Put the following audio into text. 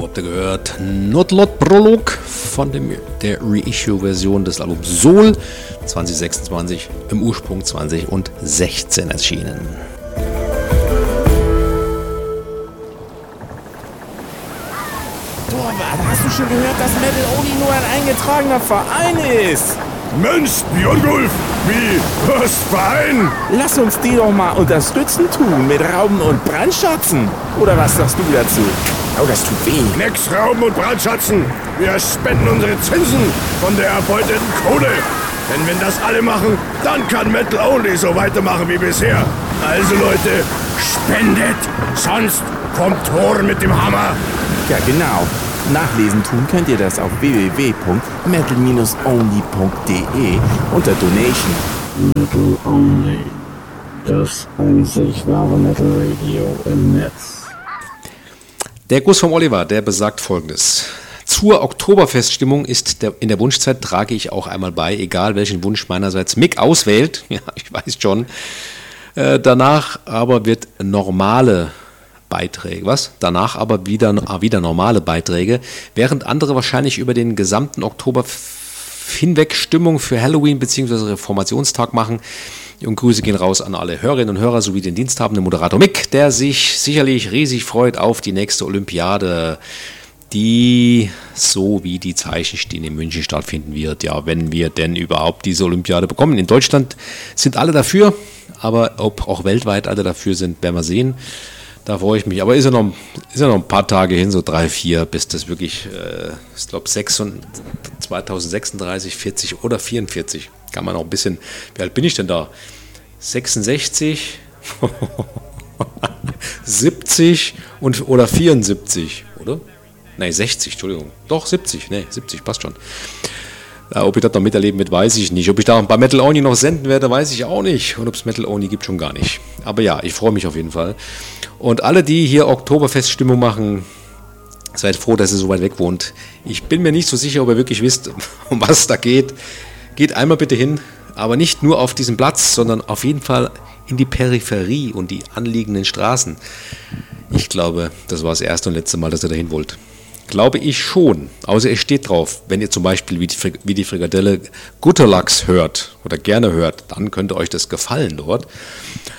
habt ihr gehört, Notlot Prolog von der Reissue-Version des Albums Soul 2026, im Ursprung 2016 erschienen. Torwart, hast du schon gehört, dass Metal Only nur ein eingetragener Verein ist? Mensch, Björngulf, wie? Was, Verein? Lass uns die doch mal unterstützen tun mit Rauben und Brandschatzen. Oder was sagst du dazu? Oh, das tut weh. Nix Rauben und Brandschatzen. Wir spenden unsere Zinsen von der erbeuteten Kohle. Denn wenn das alle machen, dann kann Metal Only so weitermachen wie bisher. Also Leute, spendet, sonst kommt Thor mit dem Hammer. Ja, genau. Nachlesen tun könnt ihr das auf www.metal-only.de unter Donation. Metal Only, das einzig wahre Metal Radio im Netz. Der Gruß vom Oliver, der besagt Folgendes. Zur Oktoberfeststimmung ist in der Wunschzeit trage ich auch einmal bei, egal welchen Wunsch meinerseits Mick auswählt. Ja, ich weiß schon. Danach aber wird normale Beiträge, Danach aber wieder normale Beiträge, während andere wahrscheinlich über den gesamten Oktober hinweg Stimmung für Halloween bzw. Reformationstag machen. Und Grüße gehen raus an alle Hörerinnen und Hörer sowie den diensthabenden Moderator Mick, der sich sicherlich riesig freut auf die nächste Olympiade, die so wie die Zeichen stehen in München stattfinden wird. Ja, wenn wir denn überhaupt diese Olympiade bekommen. In Deutschland sind alle dafür, aber ob auch weltweit alle dafür sind, werden wir sehen. Da freue ich mich. Aber ist ja noch ein paar Tage hin, so 3, 4, bis das wirklich, ich glaube 2036, 40 oder 44. Kann man noch ein bisschen, wie alt bin ich denn da? 66, 70 oder 74, oder? Nein, 60, Entschuldigung. Doch, 70, 70, passt schon. Ob ich das noch miterleben wird, weiß ich nicht. Ob ich da bei Metal Only noch senden werde, weiß ich auch nicht. Und ob es Metal Only gibt, schon gar nicht. Aber ja, ich freue mich auf jeden Fall. Und alle, die hier Oktoberfeststimmung machen, seid froh, dass ihr so weit weg wohnt. Ich bin mir nicht so sicher, ob ihr wirklich wisst, um was es da geht. Geht einmal bitte hin, aber nicht nur auf diesen Platz, sondern auf jeden Fall in die Peripherie und die anliegenden Straßen. Ich glaube, das war das erste und letzte Mal, dass ihr dahin wollt. Glaube ich schon. Außer es steht drauf. Wenn ihr zum Beispiel wie die Frikadelle Gutterlachs hört oder gerne hört, dann könnte euch das gefallen dort.